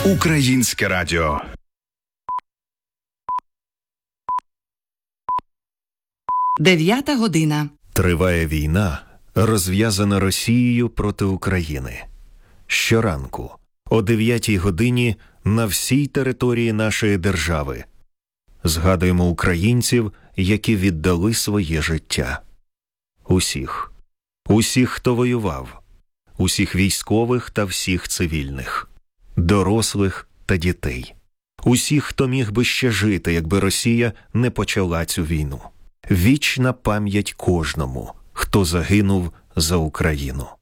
Українське радіо. Дев'ята година. Триває війна, розв'язана Росією проти України. Щоранку, о 9 годині, на всій території нашої держави згадуємо українців, які віддали своє життя. Усіх. Усіх, хто воював. Усіх військових та всіх цивільних. Дорослих та дітей. Усіх, хто міг би ще жити, якби Росія не почала цю війну. Вічна пам'ять кожному, хто загинув за Україну.